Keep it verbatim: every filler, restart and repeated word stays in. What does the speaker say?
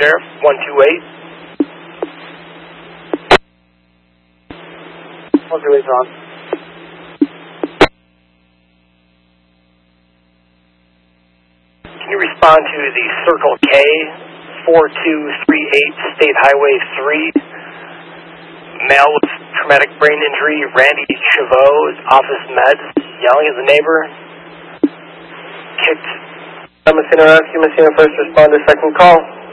Sheriff, one two eight. one two eight, Ron. Can you respond to the Circle K, four two three eight, State Highway three, male with traumatic brain injury, Randy Chavot, office meds, yelling at the neighbor, kicked. Messina Rescue, Messina first responder, second call.